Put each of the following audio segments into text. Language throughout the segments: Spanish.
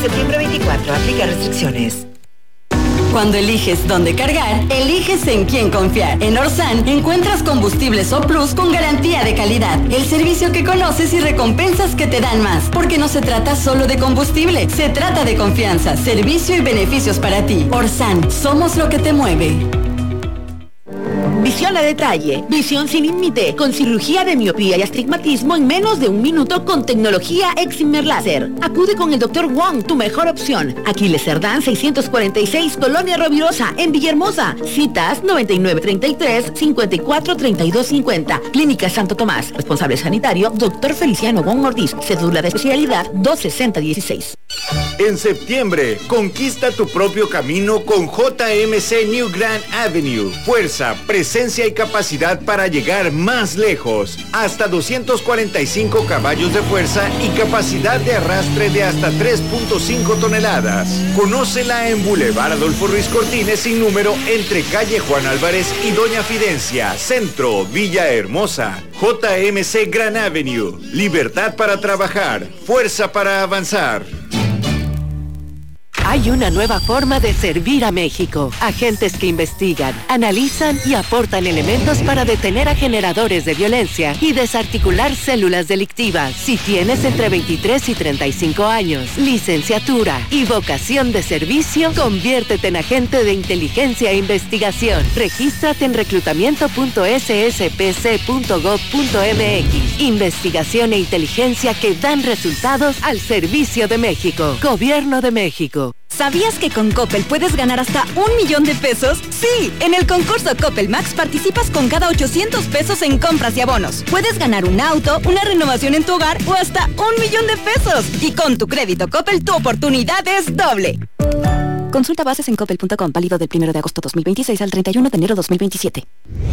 septiembre 24. Aplica restricciones. Cuando eliges dónde cargar, eliges en quién confiar. En Orsan encuentras combustibles O+ con garantía de calidad. El servicio que conoces y recompensas que te dan más. Porque no se trata solo de combustible, se trata de confianza, servicio y beneficios para ti. Orsan, somos lo que te mueve. Visión a detalle, visión sin límite, con cirugía de miopía y astigmatismo en menos de 1 minuto con tecnología Excimer Láser. Acude con el Dr. Wong, tu mejor opción. Aquiles Cerdán 646, Colonia Rovirosa, en Villahermosa. Citas 9933-543250. Clínica Santo Tomás. Responsable sanitario, Dr. Feliciano Wong Ortiz. Cédula de especialidad 26016. En septiembre, conquista tu propio camino con JMC New Grand Avenue. Fuerza, presencia y capacidad para llegar más lejos. Hasta 245 caballos de fuerza y capacidad de arrastre de hasta 3.5 toneladas. Conócela en Boulevard Adolfo Ruiz Cortines sin número entre calle Juan Álvarez y Doña Fidencia, Centro, Villahermosa. JMC Grand Avenue. Libertad para trabajar. Fuerza para avanzar. Hay una nueva forma de servir a México. Agentes que investigan, analizan y aportan elementos para detener a generadores de violencia y desarticular células delictivas. Si tienes entre 23 y 35 años, licenciatura y vocación de servicio, conviértete en agente de inteligencia e investigación. Regístrate en reclutamiento.sspc.gov.mx. Investigación e inteligencia que dan resultados al servicio de México. Gobierno de México. ¿Sabías que con Coppel puedes ganar hasta 1 millón de pesos? Sí, en el concurso Coppel Max participas con cada 800 pesos en compras y abonos. Puedes ganar un auto, una renovación en tu hogar o hasta 1 millón de pesos. Y con tu crédito Coppel, tu oportunidad es doble. Consulta bases en coppel.com, válido del 1 de agosto 2026 al 31 de enero 2027.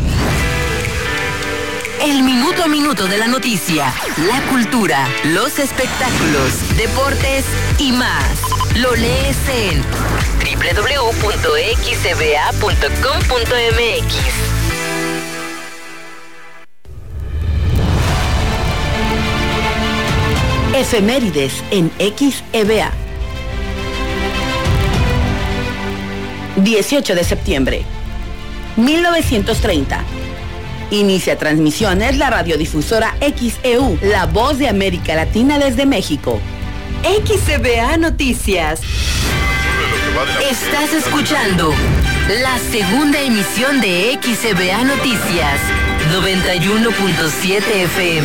El minuto a minuto de la noticia, la cultura, los espectáculos, deportes y más. Lo lees en www.xcba.com.mx. Efemérides en XEBA. 18 de septiembre 1930. Inicia transmisiones la radiodifusora XEU, la voz de América Latina desde México. XCBA Noticias. Estás escuchando la segunda emisión de XCBA Noticias, 91.7 FM.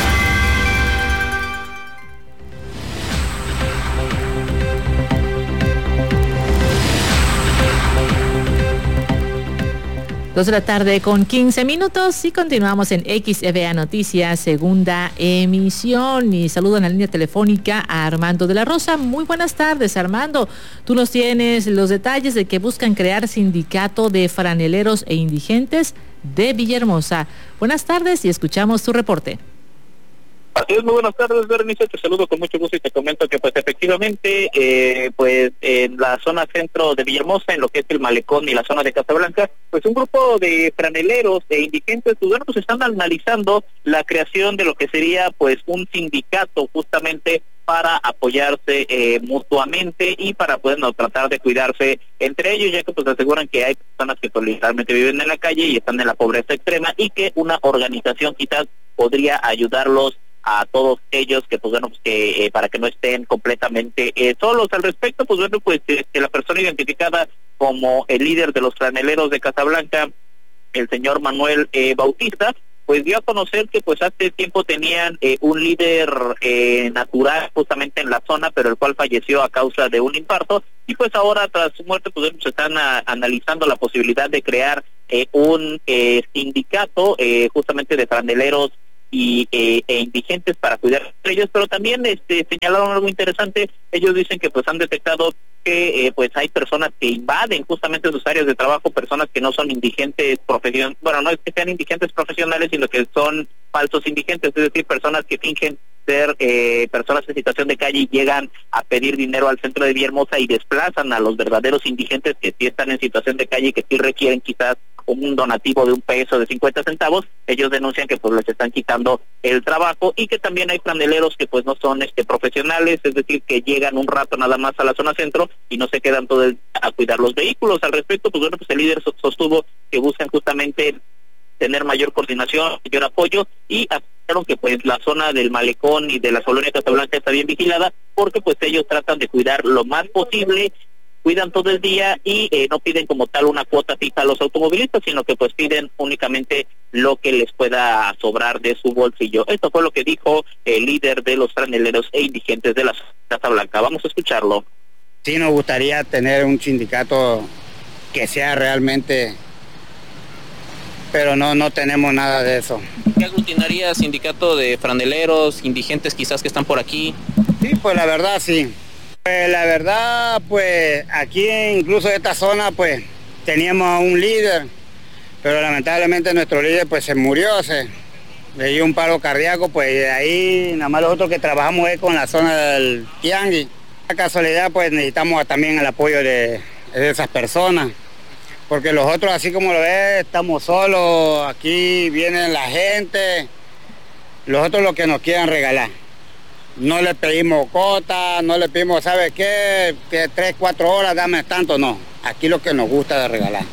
Dos de la tarde con 15 minutos y continuamos en XEBA Noticias, segunda emisión. Y saludo en la línea telefónica a Armando de la Rosa. Muy buenas tardes, Armando. Tú nos tienes los detalles de que buscan crear sindicato de franeleros e indigentes de Villahermosa. Buenas tardes y escuchamos tu reporte. Así es, muy buenas tardes, Berenice, te saludo con mucho gusto y te comento que pues efectivamente, pues en la zona centro de Villahermosa, en lo que es el Malecón y la zona de Casablanca, pues un grupo de franeleros e indigentes, pues bueno, pues están analizando la creación de lo que sería pues un sindicato justamente para apoyarse mutuamente y para poder tratar de cuidarse entre ellos, ya que pues aseguran que hay personas que pues, literalmente viven en la calle y están en la pobreza extrema y que una organización quizás podría ayudarlos a todos ellos, que pues bueno, pues que para que no estén completamente solos. Al respecto, pues bueno, pues la persona identificada como el líder de los franeleros de Casablanca, el señor Manuel Bautista, pues dio a conocer que pues hace tiempo tenían un líder natural justamente en la zona, pero el cual falleció a causa de un infarto, y pues ahora tras su muerte pues se están analizando la posibilidad de crear un sindicato justamente de franeleros e indigentes para cuidar entre ellos, pero también señalaron algo interesante. Ellos dicen que pues han detectado que pues hay personas que invaden justamente sus áreas de trabajo, personas que no son indigentes profesionales, bueno, no es que sean indigentes profesionales, sino que son falsos indigentes, es decir, personas que fingen ser personas en situación de calle y llegan a pedir dinero al centro de Villahermosa y desplazan a los verdaderos indigentes que sí están en situación de calle y que sí requieren quizás un donativo de 1 peso, de 50 centavos, ellos denuncian que pues les están quitando el trabajo y que también hay franeleros que pues no son profesionales, es decir, que llegan un rato nada más a la zona centro y no se quedan todo el día a cuidar los vehículos. Al respecto, pues bueno, pues el líder sostuvo que buscan justamente tener mayor coordinación, mayor apoyo, y afirmaron que pues la zona del Malecón y de la colonia Casablanca está bien vigilada, porque pues ellos tratan de cuidar lo más posible, cuidan todo el día y no piden como tal una cuota fija a los automovilistas, sino que pues piden únicamente lo que les pueda sobrar de su bolsillo. Esto fue lo que dijo el líder de los franeleros e indigentes de la Casablanca. Vamos a escucharlo. Sí, nos gustaría tener un sindicato que sea realmente, pero no tenemos nada de eso. ¿Qué aglutinaría sindicato de franeleros, indigentes quizás que están por aquí? Sí, pues la verdad sí. Pues la verdad, pues aquí incluso en esta zona pues teníamos a un líder, pero lamentablemente nuestro líder pues se murió, le dio un paro cardíaco, pues de ahí nada más nosotros que trabajamos es con la zona del Tianguis. La casualidad pues necesitamos también el apoyo de esas personas. Porque los otros, así como lo ves, estamos solos, aquí viene la gente, los otros lo que nos quieran regalar. No le pedimos cuota, no le pedimos, ¿sabe qué? Que 3, 4 horas, dame tanto, no. Aquí lo que nos gusta de regalar.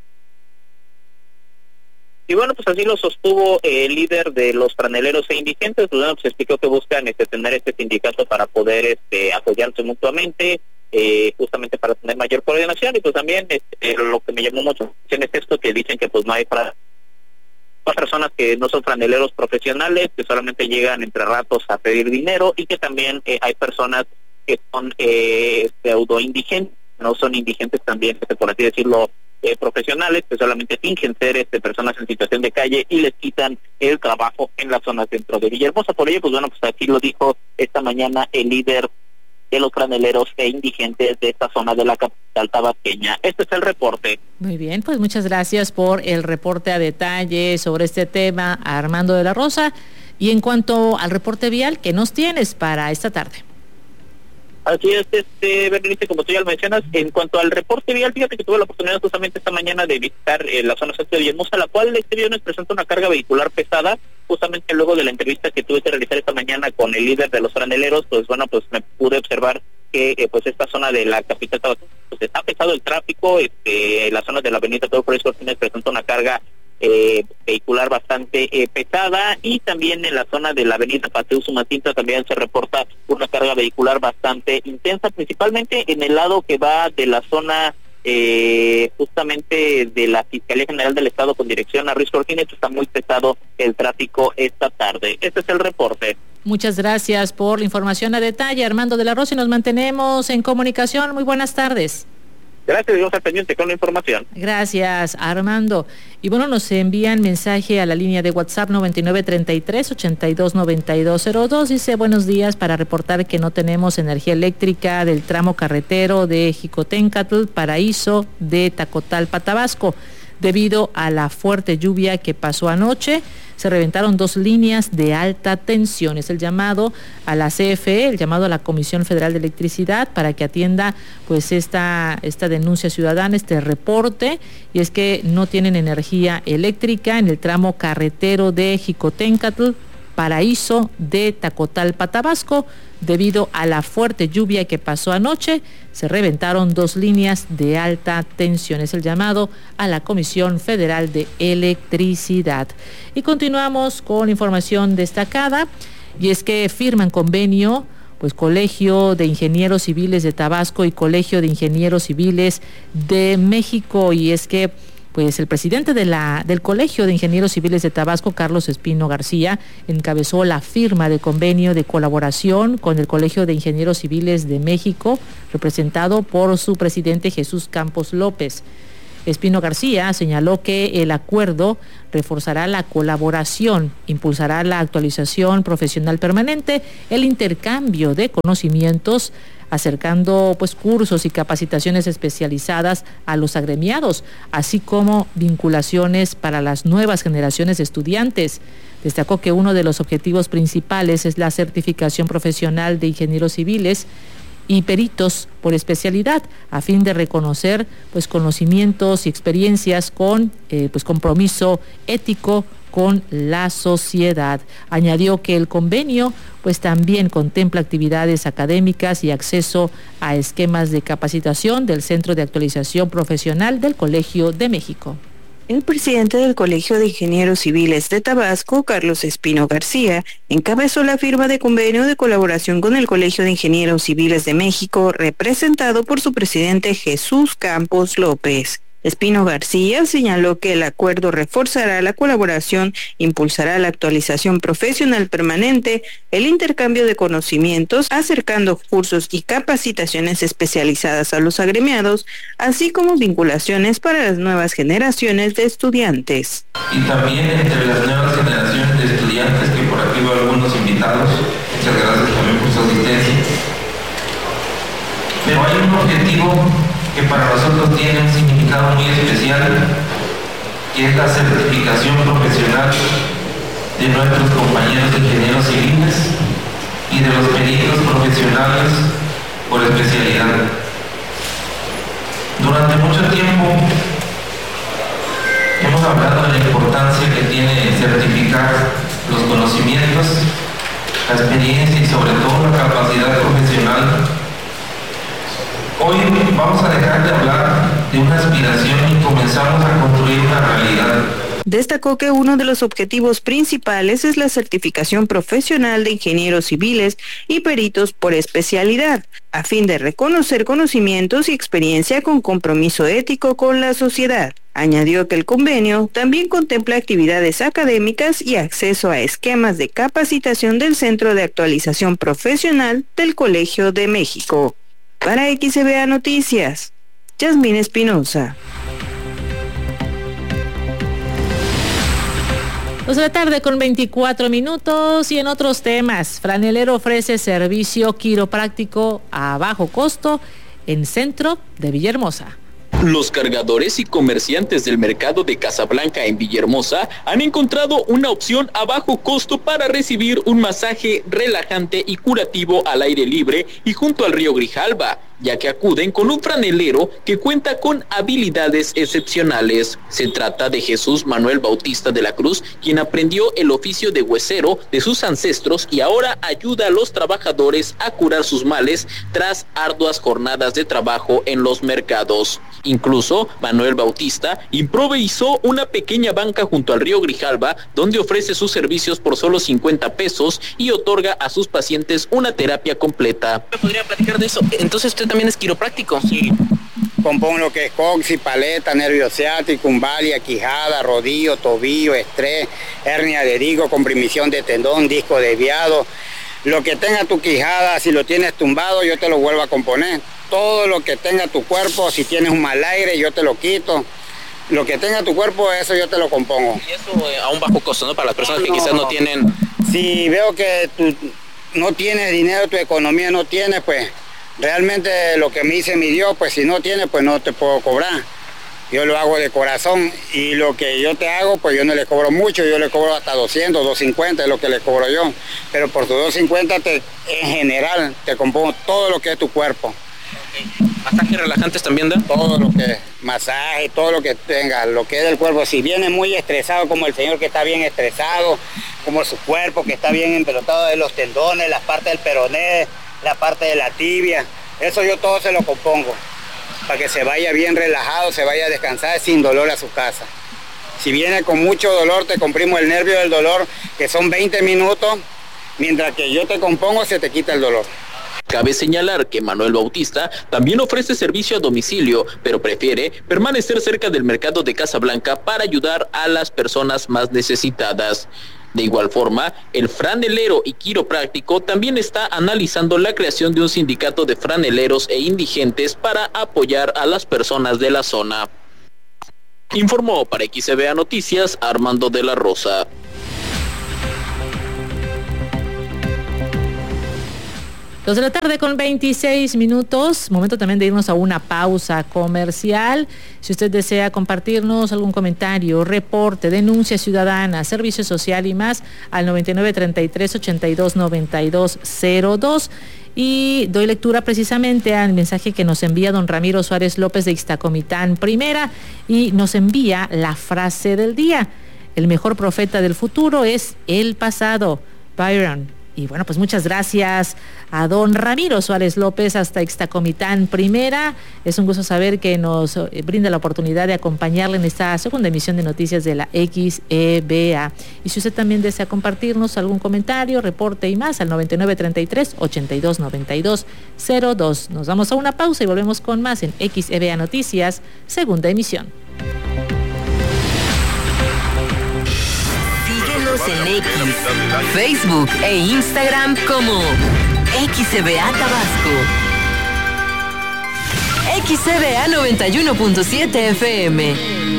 Y bueno, pues así lo sostuvo el líder de los franeleros e indigentes. Pues bueno, pues explicó que buscan tener este sindicato para poder apoyarse mutuamente, justamente para tener mayor coordinación. Y pues también lo que me llamó mucho la atención es esto, que dicen que pues no hay personas que no son franeleros profesionales, que solamente llegan entre ratos a pedir dinero, y que también hay personas que son pseudo indigentes, no son indigentes también, por así decirlo, profesionales, que solamente fingen ser personas en situación de calle y les quitan el trabajo en la zona centro de Villahermosa. Por ello, pues bueno, pues aquí lo dijo esta mañana el líder de los franeleros e indigentes de esta zona de la capital tabasqueña. Este es el reporte. Muy bien, pues muchas gracias por el reporte a detalle sobre este tema, Armando de la Rosa. Y en cuanto al reporte vial, ¿qué nos tienes para esta tarde? Así es, Berenice, como tú ya lo mencionas, en cuanto al reporte vial, fíjate que tuve la oportunidad justamente esta mañana de visitar la zona centro de Villahermosa, la cual este viernes presenta una carga vehicular pesada. Justamente luego de la entrevista que tuve que realizar esta mañana con el líder de los franeleros, pues bueno, pues me pude observar que pues esta zona de la capital pues está pesado el tráfico. La zona de la avenida Teodoro Flores Cortines presenta una carga vehicular bastante pesada, y también en la zona de la avenida Paseo Sumacinta también se reporta una carga vehicular bastante intensa, principalmente en el lado que va de la zona justamente de la Fiscalía General del Estado con dirección a Ruiz Cortines. Está muy pesado el tráfico esta tarde. Este es el reporte. Muchas gracias por la información a detalle, Armando de la Rosa, y nos mantenemos en comunicación. Muy buenas tardes. Gracias, Dios, al pendiente con la información. Gracias, Armando. Y bueno, nos envían mensaje a la línea de WhatsApp 9933-829202. Dice, buenos días, para reportar que no tenemos energía eléctrica del tramo carretero de Jicotencatl, Paraíso, de Tacotalpa, Tabasco. Debido a la fuerte lluvia que pasó anoche, se reventaron 2 líneas de alta tensión. Es el llamado a la CFE, el llamado a la Comisión Federal de Electricidad para que atienda pues esta denuncia ciudadana, este reporte, y es que no tienen energía eléctrica en el tramo carretero de Jicotencatl, Paraíso, de Tacotalpa, Tabasco. Debido a la fuerte lluvia que pasó anoche, se reventaron 2 líneas de alta tensión. Es el llamado a la Comisión Federal de Electricidad. Y continuamos con información destacada, y es que firman convenio pues Colegio de Ingenieros Civiles de Tabasco y Colegio de Ingenieros Civiles de México, y es que pues el presidente del Colegio de Ingenieros Civiles de Tabasco, Carlos Espino García, encabezó la firma de convenio de colaboración con el Colegio de Ingenieros Civiles de México, representado por su presidente Jesús Campos López. Espino García señaló que el acuerdo reforzará la colaboración, impulsará la actualización profesional permanente, el intercambio de conocimientos, acercando pues cursos y capacitaciones especializadas a los agremiados, así como vinculaciones para las nuevas generaciones de estudiantes. Destacó que uno de los objetivos principales es la certificación profesional de ingenieros civiles, y peritos por especialidad, a fin de reconocer pues conocimientos y experiencias con pues compromiso ético con la sociedad. Añadió que el convenio pues también contempla actividades académicas y acceso a esquemas de capacitación del Centro de Actualización Profesional del Colegio de México. El presidente del Colegio de Ingenieros Civiles de Tabasco, Carlos Espino García, encabezó la firma de convenio de colaboración con el Colegio de Ingenieros Civiles de México, representado por su presidente Jesús Campos López. Espino García señaló que el acuerdo reforzará la colaboración, impulsará la actualización profesional permanente, el intercambio de conocimientos, acercando cursos y capacitaciones especializadas a los agremiados, así como vinculaciones para las nuevas generaciones de estudiantes. Y también entre las nuevas generaciones de estudiantes, que por aquí veo algunos invitados, muchas gracias también por su asistencia. Pero hay un objetivo que para nosotros tiene un significado muy especial, que es la certificación profesional de nuestros compañeros de ingenieros civiles y de los peritos profesionales por especialidad. Durante mucho tiempo hemos hablado de la importancia que tiene certificar los conocimientos, la experiencia y sobre todo la capacidad profesional. Hoy vamos a dejar de hablar de una aspiración y comenzamos a construir una realidad. Destacó que uno de los objetivos principales es la certificación profesional de ingenieros civiles y peritos por especialidad, a fin de reconocer conocimientos y experiencia con compromiso ético con la sociedad. Añadió que el convenio también contempla actividades académicas y acceso a esquemas de capacitación del Centro de Actualización Profesional del Colegio de México. Para XBA Noticias, Yasmín Espinosa. 2:24 p.m. y en otros temas, Franelero ofrece servicio quiropráctico a bajo costo en centro de Villahermosa. Los cargadores y comerciantes del mercado de Casablanca en Villahermosa han encontrado una opción a bajo costo para recibir un masaje relajante y curativo al aire libre y junto al río Grijalba, ya que acuden con un franelero que cuenta con habilidades excepcionales. Se trata de Jesús Manuel Bautista de la Cruz, quien aprendió el oficio de huesero de sus ancestros y ahora ayuda a los trabajadores a curar sus males tras arduas jornadas de trabajo en los mercados. Incluso, Manuel Bautista improvisó una pequeña banca junto al río Grijalba, donde ofrece sus servicios por solo 50 pesos y otorga a sus pacientes una terapia completa. ¿Me podría platicar de eso? Entonces usted también es quiropráctico. Sí. Compongo lo que es coxis, paleta, nervio ciático, lumbalgia, quijada, rodillo, tobillo, estrés, hernia de disco, comprimición de tendón, disco desviado. Lo que tenga tu quijada, si lo tienes tumbado, yo te lo vuelvo a componer. Todo lo que tenga tu cuerpo, si tienes un mal aire, yo te lo quito. Lo que tenga tu cuerpo, eso yo te lo compongo. Y eso a un bajo costo, ¿no? Para las personas que quizás no tienen... Si veo que tú no tienes dinero, tu economía no tiene, pues realmente lo que me dice mi Dios, pues si no tienes, pues no te puedo cobrar. Yo lo hago de corazón y lo que yo te hago, pues yo no le cobro mucho, yo le cobro hasta 200, 250 es lo que le cobro yo. Pero por tus 250 en general te compongo todo lo que es tu cuerpo. ¿Masajes relajantes también da? Todo lo que es masaje, todo lo que tenga, lo que es del cuerpo. Si viene muy estresado, como el señor que está bien estresado, como su cuerpo que está bien empelotado de los tendones, la parte del peroné, la parte de la tibia, eso yo todo se lo compongo, para que se vaya bien relajado, se vaya a descansar sin dolor a su casa. Si viene con mucho dolor, te comprimo el nervio del dolor, que son 20 minutos, mientras que yo te compongo, se te quita el dolor. Cabe señalar que Manuel Bautista también ofrece servicio a domicilio, pero prefiere permanecer cerca del mercado de Casablanca para ayudar a las personas más necesitadas. De igual forma, el franelero y quiropráctico también está analizando la creación de un sindicato de franeleros e indigentes para apoyar a las personas de la zona. Informó para XBA Noticias Armando de la Rosa. 2:26 p.m. Momento también de irnos a una pausa comercial. Si usted desea compartirnos algún comentario, reporte, denuncia ciudadana, servicio social y más, al 9933-829202. Y doy lectura precisamente al mensaje que nos envía don Ramiro Suárez López de Ixtacomitán Primera y nos envía la frase del día. El mejor profeta del futuro es el pasado. Byron. Y bueno, pues muchas gracias a don Ramiro Suárez López hasta Ixtacomitán Primera. Es un gusto saber que nos brinda la oportunidad de acompañarle en esta segunda emisión de noticias de la XEBA. Y si usted también desea compartirnos algún comentario, reporte y más al 9933-829202. Nos vamos a una pausa y volvemos con más en XEBA Noticias, segunda emisión. En X, Facebook e Instagram como XEBA Tabasco. XEBA 91.7 FM.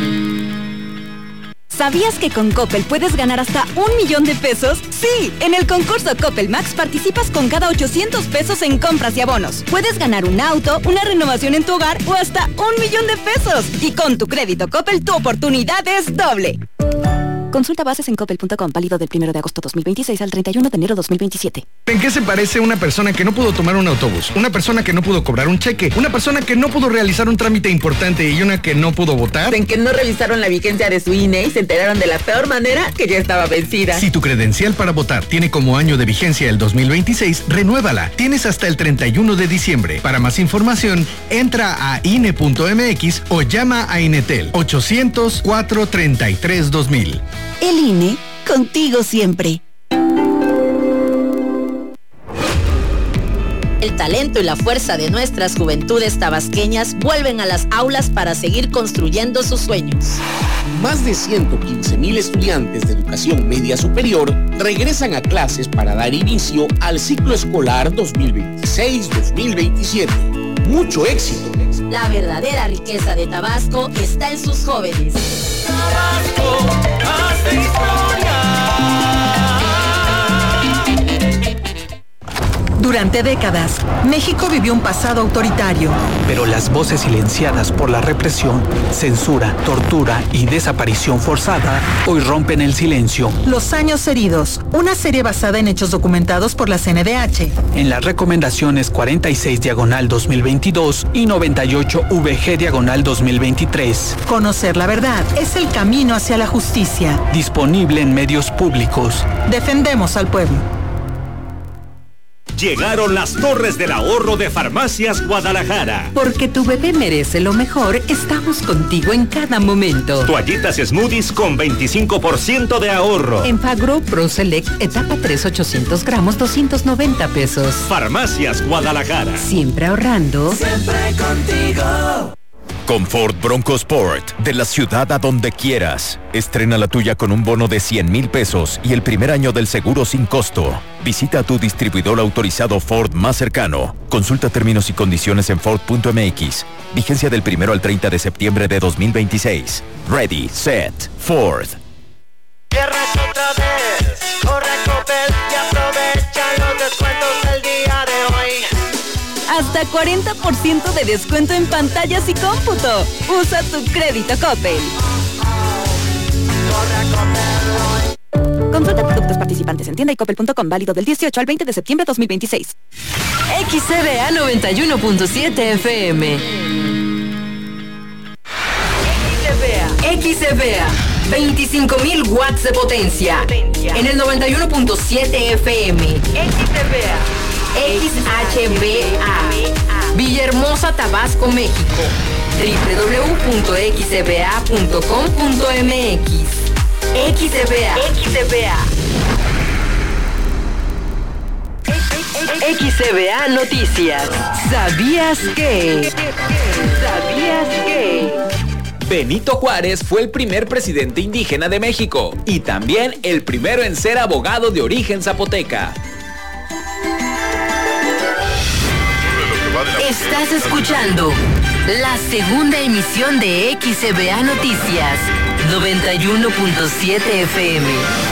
¿Sabías que con Coppel puedes ganar hasta 1 millón de pesos? Sí, en el concurso Coppel Max participas con cada 800 pesos en compras y abonos. Puedes ganar un auto, una renovación en tu hogar o hasta 1 millón de pesos. Y con tu crédito Coppel tu oportunidad es doble. Consulta bases en coppel.com, válido del 1 de agosto 2026 al 31 de enero 2027. ¿En qué se parece una persona que no pudo tomar un autobús? Una persona que no pudo cobrar un cheque, una persona que no pudo realizar un trámite importante y una que no pudo votar. En que no revisaron la vigencia de su INE y se enteraron de la peor manera que ya estaba vencida. Si tu credencial para votar tiene como año de vigencia el 2026, renuévala. Tienes hasta el 31 de diciembre. Para más información, entra a INE.mx o llama a Inetel 800-433-2000. El INE, contigo siempre. El talento y la fuerza de nuestras juventudes tabasqueñas vuelven a las aulas para seguir construyendo sus sueños. Más de 115,000 estudiantes de educación media superior regresan a clases para dar inicio al ciclo escolar 2026-2027. ¡Mucho éxito! La verdadera riqueza de Tabasco está en sus jóvenes. Tabasco, hace historia. Durante décadas, México vivió un pasado autoritario. Pero las voces silenciadas por la represión, censura, tortura y desaparición forzada hoy rompen el silencio. Los años heridos, una serie basada en hechos documentados por la CNDH. En las recomendaciones 46/2022 y 98/VG/2023. Conocer la verdad es el camino hacia la justicia. Disponible en medios públicos. Defendemos al pueblo. Llegaron las Torres del Ahorro de Farmacias Guadalajara. Porque tu bebé merece lo mejor, estamos contigo en cada momento. Toallitas Smoothies con 25% de ahorro. En Fagro Pro Select, etapa 3, 800 gramos, 290 pesos. Farmacias Guadalajara. Siempre ahorrando. Siempre contigo. Con Ford Bronco Sport, de la ciudad a donde quieras. Estrena la tuya con un bono de 100,000 pesos y el primer año del seguro sin costo. Visita a tu distribuidor autorizado Ford más cercano. Consulta términos y condiciones en Ford.mx. Vigencia del 1 al 30 de septiembre de 2026. Ready, set, Ford. Viernes otra vez, corre a Coppel y aprovecha los descuentos del día de hoy. Hasta 40% de descuento en pantallas y cómputo. Usa tu crédito Coppel. Consulta productos participantes en tienda y coppel.com, válido del 18 al 20 de septiembre de 2026. XEBA 91.7 FM. XEBA 25,000 watts de potencia. En el 91.7 FM. XHBA Villahermosa, Tabasco, México. www.xba.com.mx. XEBA Noticias. ¿Sabías que? Benito Juárez fue el primer presidente indígena de México y también el primero en ser abogado de origen zapoteca. Estás escuchando la segunda emisión de XEBA Noticias 91.7 FM.